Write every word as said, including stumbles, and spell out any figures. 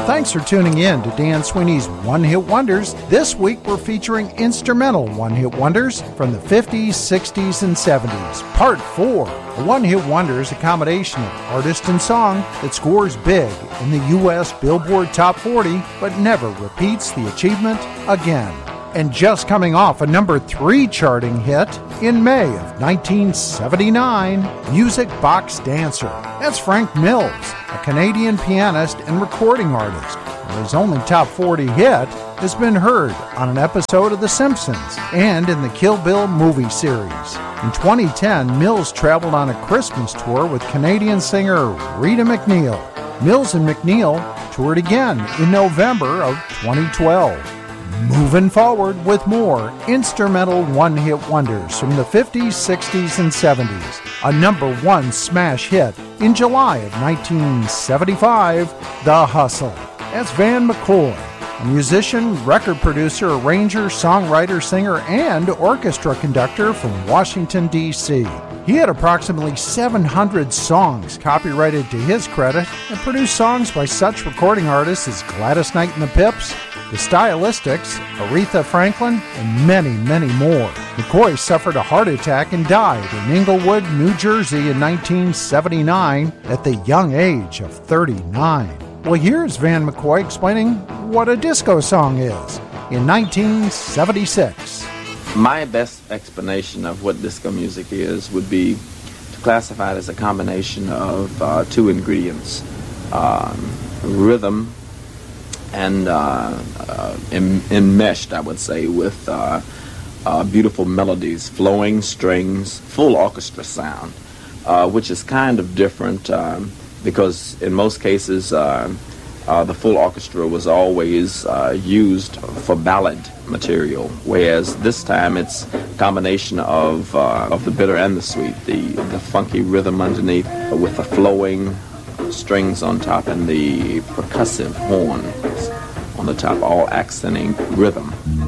Well, thanks for tuning in to Dan Sweeney's One Hit Wonders. This week we're featuring instrumental One Hit Wonders from the fifties, sixties, and seventies. Part four. A One Hit Wonder is a combination of artist and song that scores big in the U S Billboard Top forty, but never repeats the achievement again. And just coming off a number three charting hit in May of nineteen seventy-nine, Music Box Dancer. That's Frank Mills, a Canadian pianist and recording artist. His only top forty hit has been heard on an episode of The Simpsons and in the Kill Bill movie series. In twenty ten, Mills traveled on a Christmas tour with Canadian singer Rita McNeil. Mills and McNeil toured again in November of twenty twelve. Moving forward with more instrumental one-hit wonders from the fifties, sixties, and seventies. A number one smash hit in July of nineteen seventy-five, The Hustle. That's Van McCoy, a musician, record producer, arranger, songwriter, singer, and orchestra conductor from Washington, D C He had approximately seven hundred songs copyrighted to his credit and produced songs by such recording artists as Gladys Knight and the Pips, The Stylistics, Aretha Franklin, and many, many more. McCoy suffered a heart attack and died in Englewood, New Jersey in nineteen seventy-nine at the young age of thirty-nine. Well, here's Van McCoy explaining what a disco song is in nineteen seventy-six. My best explanation of what disco music is would be to classify it as a combination of uh, two ingredients, um, rhythm and uh, uh, en- enmeshed, I would say, with uh, uh, beautiful melodies, flowing strings, full orchestra sound, uh, which is kind of different um, because in most cases uh, uh, the full orchestra was always uh, used for ballad material, whereas this time it's a combination of uh, of the bitter and the sweet, the, the funky rhythm underneath with the flowing strings on top and the percussive horns on the top, all accenting rhythm.